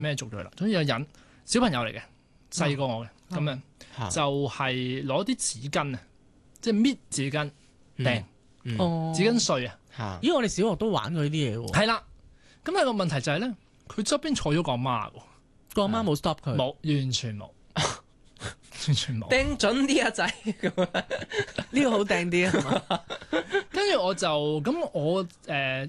咩族裔啦，總之有人小朋友嚟嘅，細過我嘅咁樣，就係攞啲紙巾啊，即係搣紙巾掟哦， 紙巾碎啊， 咦，我哋小學都玩過呢啲嘢喎。 係啦。咁但係個問題就係咧，佢側邊坐咗個阿媽喎， 個阿媽冇 stop 佢， 冇，完全冇，完全冇。 掟準啲啊仔咁啊！ 呢個好掟啲啊嘛。 跟住我就咁我